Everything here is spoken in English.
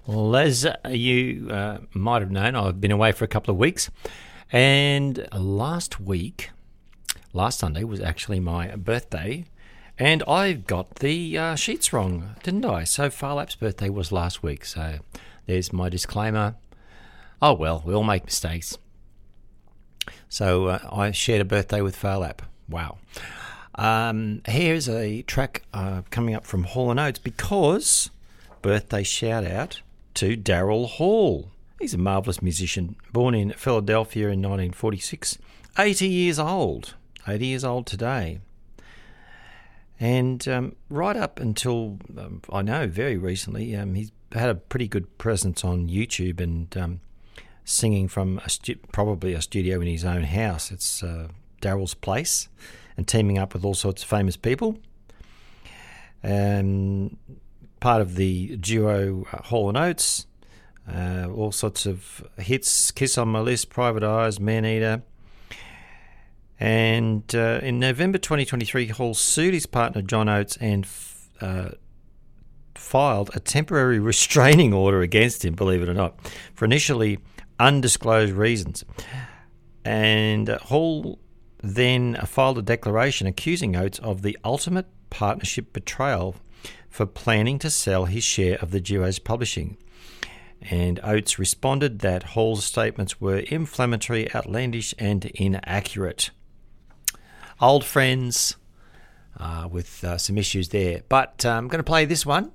Well, as you might have known, I've been away for a couple of weeks, and last Sunday was actually my birthday, and I got the sheets wrong, didn't I? So Phar Lap's birthday was last week, so there's my disclaimer. Oh well, we all make mistakes. So I shared a birthday with Phar Lap. Wow. Here's a track coming up from Hall & Oates because birthday shout out to Daryl Hall. He's a marvellous musician, born in Philadelphia in 1946, 80 years old today. And right up until, I know, very recently, he's had a pretty good presence on YouTube and singing from probably a studio in his own house. It's Daryl's Place, and teaming up with all sorts of famous people. Part of the duo Hall & Oates, all sorts of hits, Kiss on My List, Private Eyes, Man-Eater. And in November 2023, Hall sued his partner John Oates and filed a temporary restraining order against him, believe it or not, for initially undisclosed reasons. And Hall then filed a declaration accusing Oates of the ultimate partnership betrayal for planning to sell his share of the duo's publishing. And Oates responded that Hall's statements were inflammatory, outlandish, and inaccurate. Old friends with some issues there. But I'm going to play this one